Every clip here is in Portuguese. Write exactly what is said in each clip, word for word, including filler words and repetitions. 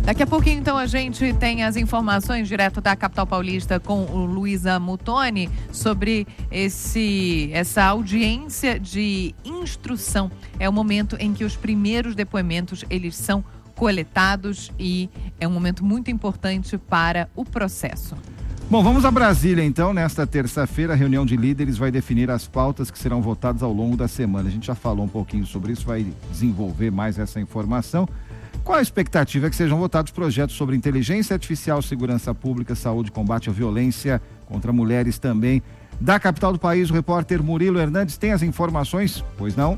Daqui a pouquinho, então, a gente tem as informações direto da capital paulista com o Luísa Muttoni sobre esse, essa audiência de instrução. É o momento em que os primeiros depoimentos, eles são coletados e é um momento muito importante para o processo. Bom, vamos a Brasília então. Nesta terça-feira, a reunião de líderes vai definir as pautas que serão votadas ao longo da semana. A gente já falou um pouquinho sobre isso, vai desenvolver mais essa informação. Qual a expectativa? É que sejam votados projetos sobre inteligência artificial, segurança pública, saúde, combate à violência contra mulheres também. Da capital do país, o repórter Murilo Hernandes tem as informações, pois não?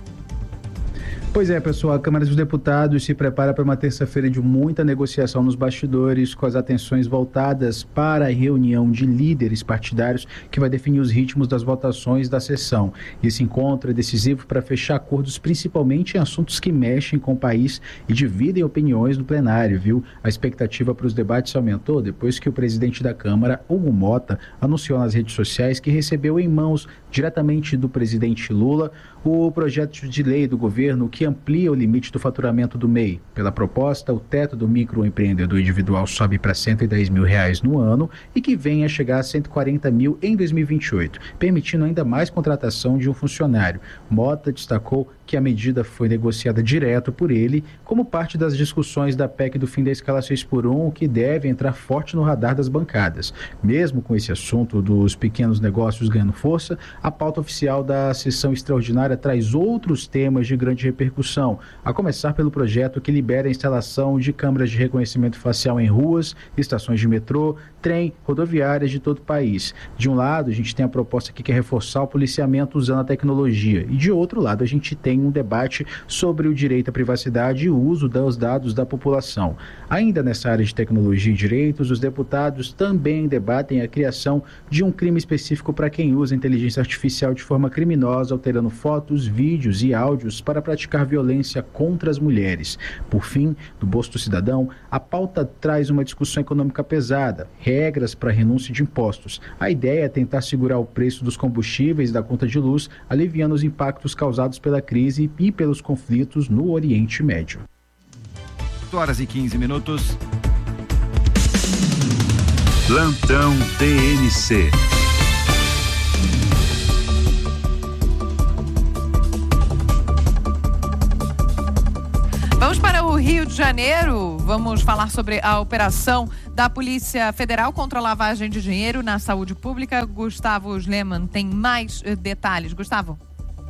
Pois é, pessoal, a Câmara dos Deputados se prepara para uma terça-feira de muita negociação nos bastidores, com as atenções voltadas para a reunião de líderes partidários que vai definir os ritmos das votações da sessão. Esse encontro é decisivo para fechar acordos, principalmente em assuntos que mexem com o país e dividem opiniões no plenário, viu? A expectativa para os debates aumentou depois que o presidente da Câmara, Hugo Mota, anunciou nas redes sociais que recebeu em mãos, diretamente do presidente Lula, o projeto de lei do governo que amplia o limite do faturamento do M E I. Pela proposta, o teto do microempreendedor individual sobe para cento e dez mil reais no ano e que vem a chegar a cento e quarenta mil em dois mil e vinte e oito, permitindo ainda mais contratação de um funcionário. Mota destacou que a medida foi negociada direto por ele como parte das discussões da P E C do fim da escala seis por um, que deve entrar forte no radar das bancadas. Mesmo com esse assunto dos pequenos negócios ganhando força, a pauta oficial da sessão extraordinária traz outros temas de grande repercussão, a começar pelo projeto que libera a instalação de câmeras de reconhecimento facial em ruas, estações de metrô, trem, rodoviárias de todo o país. De um lado, a gente tem a proposta que quer reforçar o policiamento usando a tecnologia, e de outro lado, a gente tem um debate sobre o direito à privacidade e o uso dos dados da população. Ainda nessa área de tecnologia e direitos, os deputados também debatem a criação de um crime específico para quem usa inteligência artificial de forma criminosa, alterando fotos, vídeos e áudios para praticar violência contra as mulheres. Por fim, do bolso do cidadão, a pauta traz uma discussão econômica pesada, regras para renúncia de impostos. A ideia é tentar segurar o preço dos combustíveis e da conta de luz, aliviando os impactos causados pela crise e pelos conflitos no Oriente Médio. oito horas e quinze minutos. Plantão T N C. Vamos para o Rio de Janeiro, vamos falar sobre a operação da Polícia Federal contra a lavagem de dinheiro na saúde pública. Gustavo Sleman tem mais detalhes. Gustavo.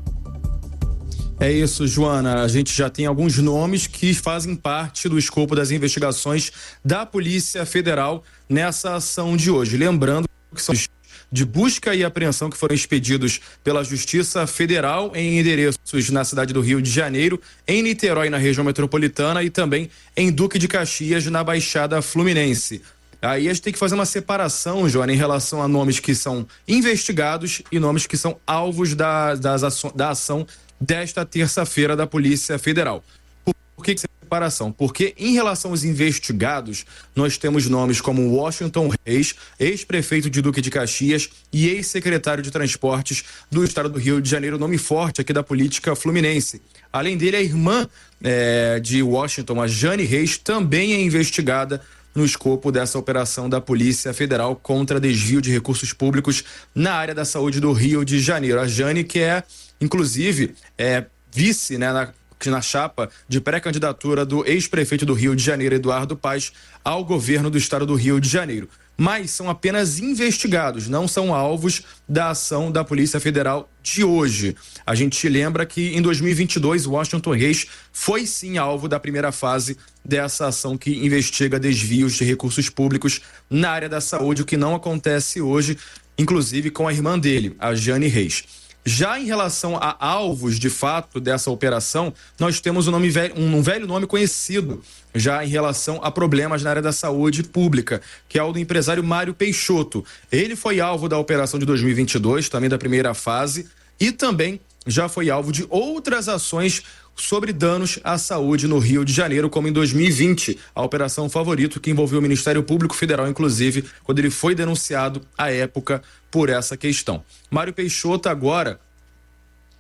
É isso, Joana. A gente já tem alguns nomes que fazem parte do escopo das investigações da Polícia Federal nessa ação de hoje. Lembrando que são de busca e apreensão que foram expedidos pela Justiça Federal em endereços na cidade do Rio de Janeiro, em Niterói, na região metropolitana, e também em Duque de Caxias, na Baixada Fluminense. Aí a gente tem que fazer uma separação, Joana, em relação a nomes que são investigados e nomes que são alvos da, das aço, da ação desta terça-feira da Polícia Federal. Por que separação? Porque em relação aos investigados, nós temos nomes como Washington Reis, ex-prefeito de Duque de Caxias e ex-secretário de Transportes do estado do Rio de Janeiro, nome forte aqui da política fluminense. Além dele, a irmã é, de Washington, a Jane Reis, também é investigada no escopo dessa operação da Polícia Federal contra desvio de recursos públicos na área da saúde do Rio de Janeiro. A Jane, que é, inclusive, é vice, né, na, na chapa de pré-candidatura do ex-prefeito do Rio de Janeiro, Eduardo Paes, ao governo do estado do Rio de Janeiro. Mas são apenas investigados, não são alvos da ação da Polícia Federal de hoje. A gente lembra que em dois mil e vinte e dois, Washington Reis foi sim alvo da primeira fase dessa ação que investiga desvios de recursos públicos na área da saúde, o que não acontece hoje, inclusive com a irmã dele, a Jane Reis. Já em relação a alvos, de fato, dessa operação, nós temos um, nome velho, um velho nome conhecido já em relação a problemas na área da saúde pública, que é o do empresário Mário Peixoto. Ele foi alvo da operação de dois mil e vinte e dois, também da primeira fase, e também já foi alvo de outras ações sobre danos à saúde no Rio de Janeiro, como em dois mil e vinte, a Operação Favorito, que envolveu o Ministério Público Federal, inclusive, quando ele foi denunciado à época por essa questão. Mário Peixoto agora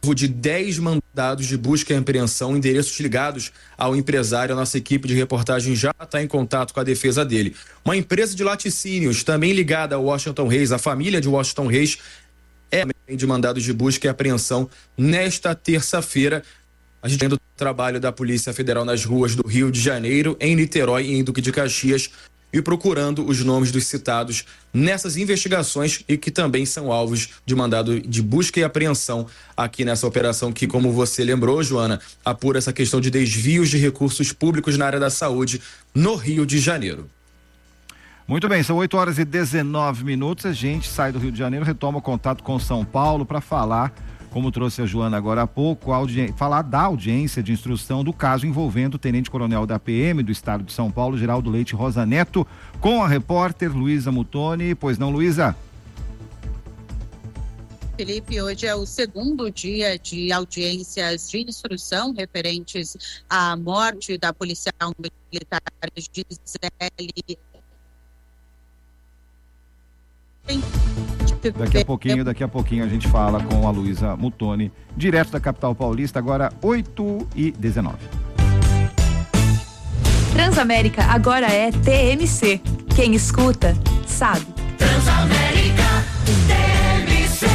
de dez mandados de busca e apreensão, endereços ligados ao empresário. A nossa equipe de reportagem já está em contato com a defesa dele. Uma empresa de laticínios, também ligada ao Washington Reis, a família de Washington Reis, é de mandados de busca e apreensão nesta terça-feira. A gente tem o trabalho da Polícia Federal nas ruas do Rio de Janeiro, em Niterói e em Duque de Caxias, e procurando os nomes dos citados nessas investigações e que também são alvos de mandado de busca e apreensão aqui nessa operação que, como você lembrou, Joana, apura essa questão de desvios de recursos públicos na área da saúde no Rio de Janeiro. Muito bem, são oito horas e dezenove minutos, a gente sai do Rio de Janeiro, retoma o contato com São Paulo para falar, como trouxe a Joana agora há pouco, audi... falar da audiência de instrução do caso envolvendo o tenente-coronel da P M do estado de São Paulo, Geraldo Leite Rosa Neto, com a repórter Luísa Mutoni. Pois não, Luísa? Felipe, hoje é o segundo dia de audiências de instrução referentes à morte da policial militar Gisele. Daqui a pouquinho, daqui a pouquinho a gente fala com a Luísa Mutoni, direto da capital paulista, agora oito e dezenove. Transamérica agora é T M C. Quem escuta, sabe. Transamérica T M C.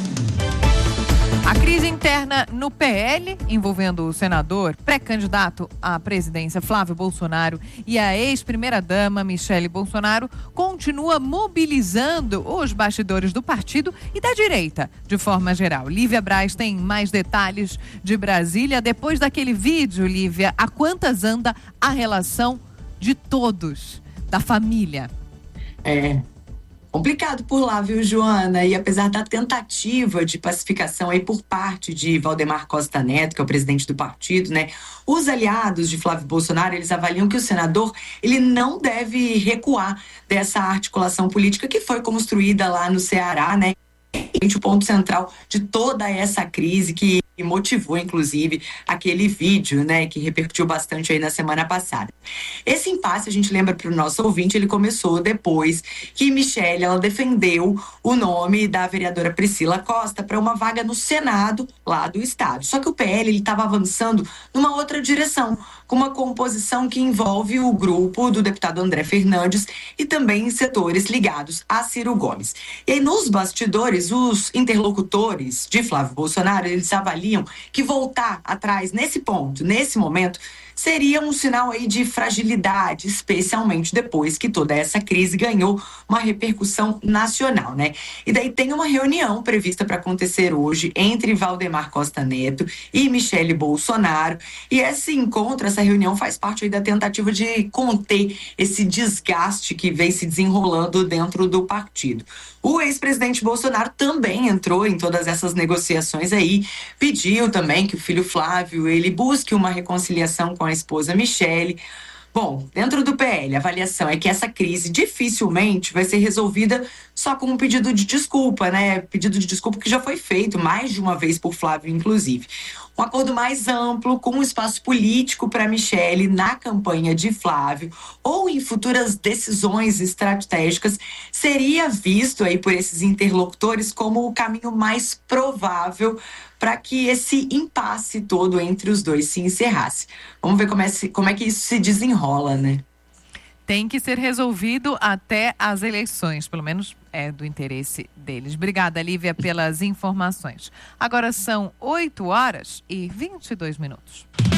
A crise interna no P L, envolvendo o senador, pré-candidato à presidência Flávio Bolsonaro e a ex-primeira-dama Michele Bolsonaro, continua mobilizando os bastidores do partido e da direita, de forma geral. Lívia Braz tem mais detalhes de Brasília. Depois daquele vídeo, Lívia, a quantas anda a relação de todos, da família? É... complicado por lá, viu, Joana? E apesar da tentativa de pacificação aí por parte de Valdemar Costa Neto, que é o presidente do partido, né? Os aliados de Flávio Bolsonaro, eles avaliam que o senador, ele não deve recuar dessa articulação política que foi construída lá no Ceará, né? O ponto central de toda essa crise que motivou, inclusive, aquele vídeo, né, que repercutiu bastante aí na semana passada. Esse impasse, a gente lembra para o nosso ouvinte, ele começou depois que Michele, ela defendeu o nome da vereadora Priscila Costa para uma vaga no Senado lá do estado. Só que o P L, ele estava avançando numa outra direção, com uma composição que envolve o grupo do deputado André Fernandes e também setores ligados a Ciro Gomes. E aí, nos bastidores, os interlocutores de Flávio Bolsonaro, eles avaliam que voltar atrás nesse ponto, nesse momento, seria um sinal aí de fragilidade, especialmente depois que toda essa crise ganhou uma repercussão nacional, né? E daí tem uma reunião prevista para acontecer hoje entre Valdemar Costa Neto e Michele Bolsonaro, e esse encontro, essa reunião faz parte aí da tentativa de conter esse desgaste que vem se desenrolando dentro do partido. O ex-presidente Bolsonaro também entrou em todas essas negociações aí, pediu também que o filho Flávio, ele busque uma reconciliação com a esposa Michele. Bom, dentro do P L, a avaliação é que essa crise dificilmente vai ser resolvida só com um pedido de desculpa, né? Pedido de desculpa que já foi feito mais de uma vez por Flávio, inclusive. Um acordo mais amplo, com um espaço político para Michele na campanha de Flávio ou em futuras decisões estratégicas, seria visto aí por esses interlocutores como o caminho mais provável para que esse impasse todo entre os dois se encerrasse. Vamos ver como é, como é que isso se desenrola, né? Tem que ser resolvido até as eleições, pelo menos é do interesse deles. Obrigada, Lívia, pelas informações. Agora são oito horas e vinte e dois minutos.